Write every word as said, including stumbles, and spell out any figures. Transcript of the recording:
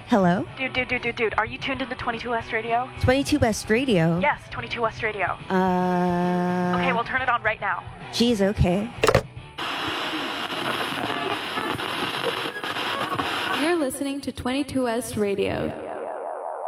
Hello? Dude, dude, dude, dude, dude. Are you tuned into twenty-two West Radio? twenty-two West Radio? Yes, twenty-two West Radio. Uh... Okay, well, turn it on right now. Geez, okay. You're listening to twenty-two West Radio.